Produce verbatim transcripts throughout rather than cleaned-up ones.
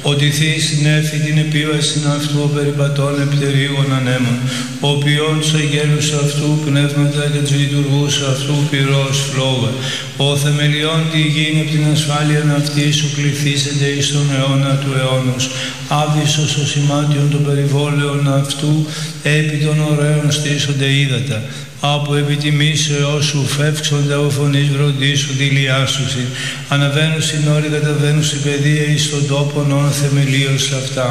Ότι θείς νέφη την επίβαση αυτού ο περιπατών επιτερίγων ανέμων, ο ποιόν τους αγγέλους αυτού πνεύματα και τους λειτουργούς αυτού πυρός φλόγα. Ο θεμελιών τη γη από την ασφάλεια αυτή σου κληθήσεται εις τον αιώνα του αιώνος. Άβυσσος ο σημάτιον των περιβόλαιων αυτού, επί των ωραίων στήσονται ύδατα. Από επιτιμήσεώς σου φεύξονται ο φωνής βροντίσου δηλιάσουσι. Αναβαίνουν στην όρη, καταβαίνουν στην παιδεία εις τον τόπον όν θεμελίως αυτά.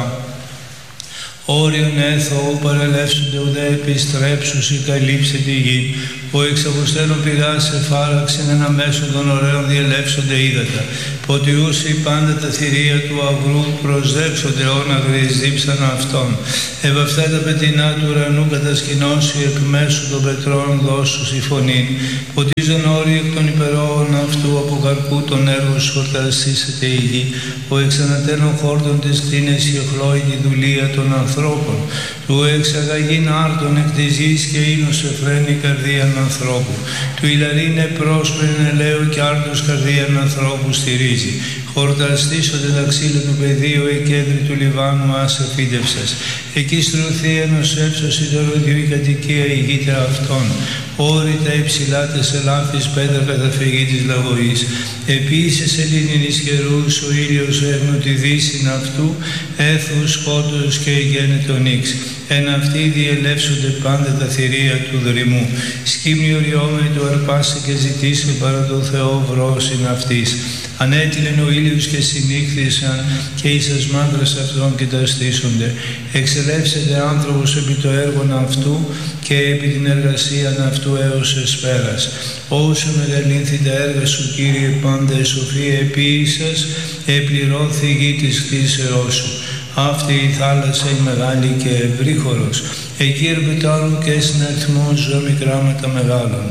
Όριον έθω παρελεύσονται ουδέ επιστρέψουσι καλύψε τη γη. Ο εξ αποστέλων πηγάς σε φάραξεν ένα μέσο των ωραίων διελεύσονται ύδατα. Ποτιούσι πάντα τα θηρία του αγρού προσδέψονται όν αγρής δίψαν αυτών. Ευ' αυτά τα πετεινά του ουρανού κατασκηνώσει εκ μέσου των πετρών δώσου η φωνή. Ποτίζον όροι εκ των υπερόων αυτού από καρπού των έργων σου χορταστήσεται η γη. Ο εξανατέλων χόρτων της κτίνες η οχλώει τη δουλεία των ανθρώπων. Του εξαγαγήν άρτων εκ της γης και ίνος εφραίνει καρδίαν ανθρώπου. Του ηλαρίνε πρόσπερν ελαίο και άρτος καρδίαν ανθρώπου στηρίζει. Χορταστήσονται τα ξύλα του πεδίου, η κέντρη του Λιβάνου άσε φύτευσες. Εκεί στρωθεί ενός έψος η δωροδίου η κατοικία ηγείται αυτών. Όρητα υψηλά τες ελάφης πέτρα καταφυγή της λαγωής. Επίσης ελληνινής καιρούς ο ήλιος έγνω τη δύσιν αυτού, έθους σκότος και γένετο νύξ. Εν αυτοί διελεύσονται πάντα τα θηρία του δρυμού. Σκύμνη οριόμενη του αρπάσε και ζητήσε παρά τον Θεό βρόσιν αυτής. Ανέτειλεν ο ήλιος και συνήχθησαν και ίσας μάντρας αυτών και τα στήσονται. Εξελεύσεται άνθρωπος επί το έργον αυτού και επί την εργασία αυτού έως εσπέρας. Όσο μεγαλύνθη τα έργα σου, Κύριε, πάντα η σοφία επίησας, επληρώθη η γη της χτίσεώς σου. Αυτή η θάλασσα η μεγάλη και ευρύχωρος. Εκεί ερπετάρουν και συναριθμών ζώα μικρά μεγάλων.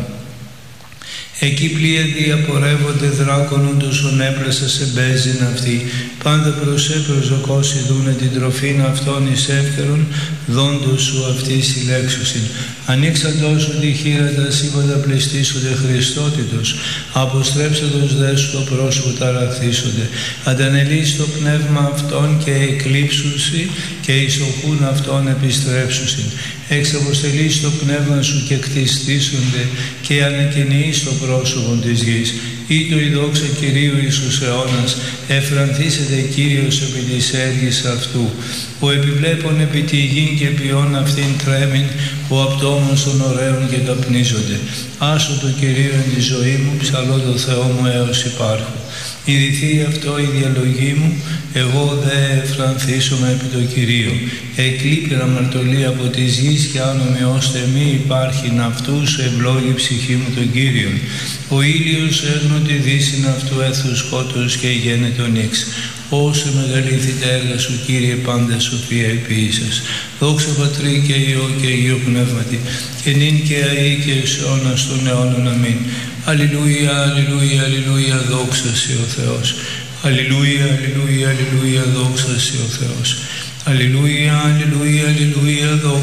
Εκεί πλοία διαπορεύονται δράκονον όσον έπλασα σε μπέζιν αυτή. Πάντα προς έπροσδοκόσι δούνε την τροφήν αυτών εις εύκαιρον, δόντος σου αυτή συλλέξουσιν. Ανοίξαντος σου τη χείρα τα σύμπαντα πλαιστήσονται χριστότητος. Αποστρέψαντος δε σου το πρόσωπο ταραχθήσονται. Αντανελείς το πνεύμα αυτών και εκλείψουσι και εις οχούν αυτών επιστρέψουσιν. Εξαποστελείς το πνεύμα σου και κτιστήσονται και ανακαινείς το πρόσωπο της γης. Ή το η δόξα Κυρίου Ιησούς αιώνας, εφρανθήσεται Κύριος επί της έργης αυτού. Ο επιβλέπων επί τη γην και ποιόν αυτήν τρέμην, ο απτόμος των ωραίων και καπνίζονται. Άσο το Κυρίο εν τη ζωή μου, ψαλώ το Θεό μου έως υπάρχω. Ιδηθεί αυτό η διαλογή μου, εγώ δε εφρανθήσομαι επί το Κυρίο. Εκλείπηρα μαρτωλή από της γης και άνομη ώστε μη υπάρχει αυτούς ευλόγη ψυχή μου τον Κύριον. Ο ήλιος έγνω τη δύσιν αυτού έθου σκότος και γένετο νύξ. Όσο μεγαλύτερη τα έργα σου, Κύριε, πάντα σοφία επίησας. Δόξα Πατρί και Υιό και Αγίου Πνεύματι, και νυν και αεί και εις αιώνας των αιώνων. Αμήν. Αλληλούια, αλληλούια, αλληλούια, δόξα σοι ο Θεός. Αλληλούια, αλληλούια, αλληλούια, δόξα σοι ο Θεός. Αλληλούια, αλληλούια, αλληλούια, δόξα.